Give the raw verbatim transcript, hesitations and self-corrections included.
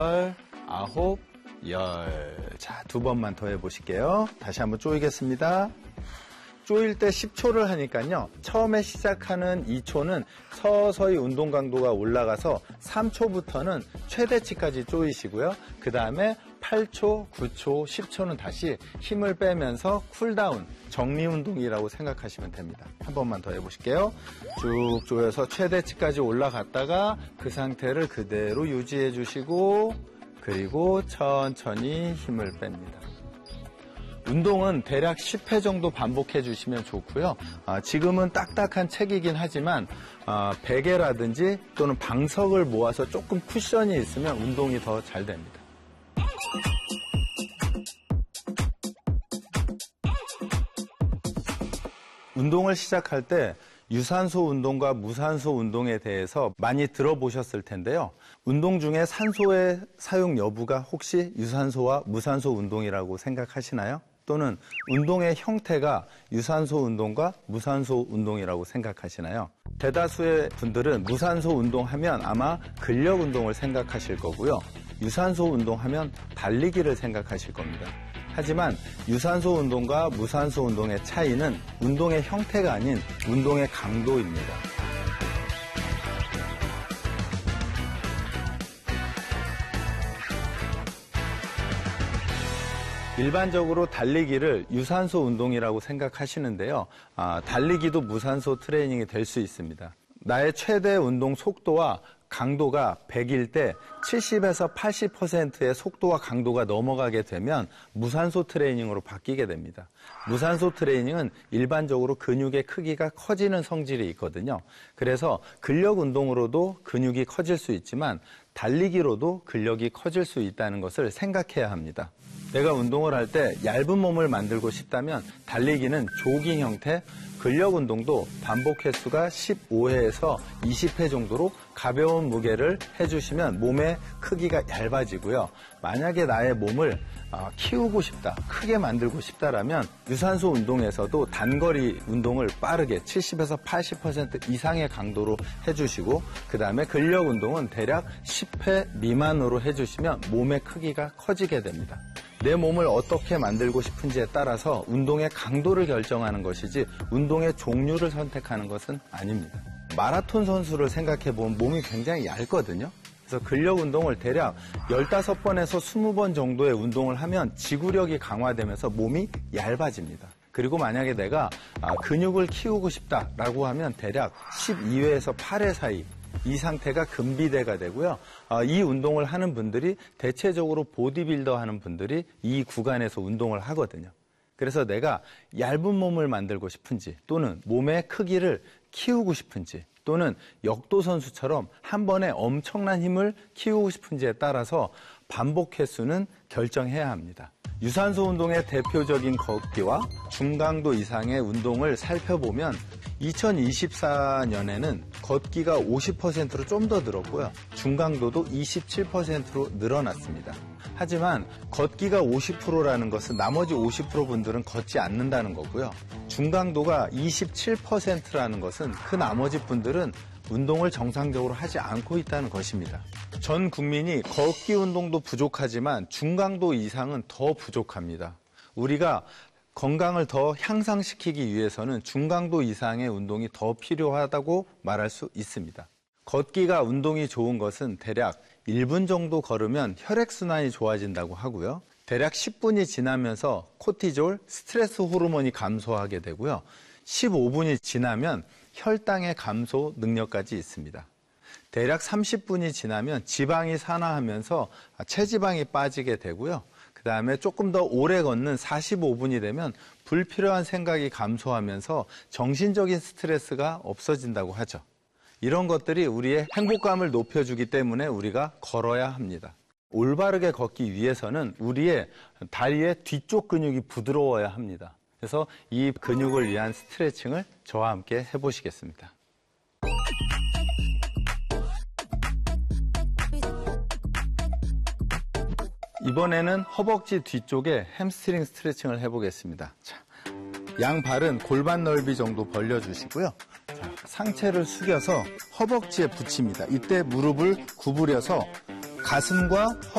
열, 아홉, 열. 자, 두 번만 더 해보실게요. 다시 한번 조이겠습니다. 조일 때 십 초를 하니까요. 처음에 시작하는 이 초는 서서히 운동 강도가 올라가서 삼 초부터는 최대치까지 조이시고요. 그 다음에 팔 초, 구 초, 십 초는 다시 힘을 빼면서 쿨다운, 정리운동이라고 생각하시면 됩니다. 한 번만 더 해보실게요. 쭉 조여서 최대치까지 올라갔다가 그 상태를 그대로 유지해 주시고 그리고 천천히 힘을 뺍니다. 운동은 대략 십 회 정도 반복해 주시면 좋고요. 아, 지금은 딱딱한 책이긴 하지만 아, 베개라든지 또는 방석을 모아서 조금 쿠션이 있으면 운동이 더 잘 됩니다. 운동을 시작할 때 유산소 운동과 무산소 운동에 대해서 많이 들어보셨을 텐데요. 운동 중에 산소의 사용 여부가 혹시 유산소와 무산소 운동이라고 생각하시나요? 또는 운동의 형태가 유산소 운동과 무산소 운동이라고 생각하시나요? 대다수의 분들은 무산소 운동하면 아마 근력 운동을 생각하실 거고요. 유산소 운동하면 달리기를 생각하실 겁니다. 하지만 유산소 운동과 무산소 운동의 차이는 운동의 형태가 아닌 운동의 강도입니다. 일반적으로 달리기를 유산소 운동이라고 생각하시는데요. 아, 달리기도 무산소 트레이닝이 될 수 있습니다. 나의 최대 운동 속도와 강도가 백일 때 칠십에서 팔십 퍼센트의 속도와 강도가 넘어가게 되면 무산소 트레이닝으로 바뀌게 됩니다. 무산소 트레이닝은 일반적으로 근육의 크기가 커지는 성질이 있거든요. 그래서 근력 운동으로도 근육이 커질 수 있지만 달리기로도 근력이 커질 수 있다는 것을 생각해야 합니다. 내가 운동을 할 때 얇은 몸을 만들고 싶다면 달리기는 조깅 형태, 근력 운동도 반복 횟수가 십오 회에서 이십 회 정도로 가벼운 무게를 해주시면 몸의 크기가 얇아지고요. 만약에 나의 몸을 키우고 싶다, 크게 만들고 싶다라면 유산소 운동에서도 단거리 운동을 빠르게 칠십에서 팔십 퍼센트 이상의 강도로 해주시고 그 다음에 근력 운동은 대략 십 회 미만으로 해주시면 몸의 크기가 커지게 됩니다. 내 몸을 어떻게 만들고 싶은지에 따라서 운동의 강도를 결정하는 것이지 운동의 종류를 선택하는 것은 아닙니다. 마라톤 선수를 생각해보면 몸이 굉장히 얇거든요. 그래서 근력 운동을 대략 열다섯 번에서 스무 번 정도의 운동을 하면 지구력이 강화되면서 몸이 얇아집니다. 그리고 만약에 내가 근육을 키우고 싶다라고 하면 대략 십이 회에서 팔 회 사이 이 상태가 근비대가 되고요. 이 운동을 하는 분들이 대체적으로 보디빌더 하는 분들이 이 구간에서 운동을 하거든요. 그래서 내가 얇은 몸을 만들고 싶은지 또는 몸의 크기를 키우고 싶은지 또는 역도 선수처럼 한 번에 엄청난 힘을 키우고 싶은지에 따라서 반복 횟수는 결정해야 합니다. 유산소 운동의 대표적인 걷기와 중강도 이상의 운동을 살펴보면 이천이십사 년에는 걷기가 오십 퍼센트로 좀 더 늘었고요. 중강도도 이십칠 퍼센트로 늘어났습니다. 하지만 걷기가 오십 퍼센트라는 것은 나머지 오십 퍼센트 분들은 걷지 않는다는 거고요. 중강도가 이십칠 퍼센트라는 것은 그 나머지 분들은 운동을 정상적으로 하지 않고 있다는 것입니다. 전 국민이 걷기 운동도 부족하지만 중강도 이상은 더 부족합니다. 우리가 건강을 더 향상시키기 위해서는 중강도 이상의 운동이 더 필요하다고 말할 수 있습니다. 걷기가 운동이 좋은 것은 대략 일 분 정도 걸으면 혈액순환이 좋아진다고 하고요. 대략 십 분이 지나면서 코티졸, 스트레스 호르몬이 감소하게 되고요. 십오 분이 지나면 혈당의 감소 능력까지 있습니다. 대략 삼십 분이 지나면 지방이 산화하면서 체지방이 빠지게 되고요. 그 다음에 조금 더 오래 걷는 사십오 분이 되면 불필요한 생각이 감소하면서 정신적인 스트레스가 없어진다고 하죠. 이런 것들이 우리의 행복감을 높여주기 때문에 우리가 걸어야 합니다. 올바르게 걷기 위해서는 우리의 다리의 뒤쪽 근육이 부드러워야 합니다. 그래서 이 근육을 위한 스트레칭을 저와 함께 해보시겠습니다. 이번에는 허벅지 뒤쪽에 햄스트링 스트레칭을 해보겠습니다. 자, 양발은 골반 넓이 정도 벌려주시고요. 자, 상체를 숙여서 허벅지에 붙입니다. 이때 무릎을 구부려서 가슴과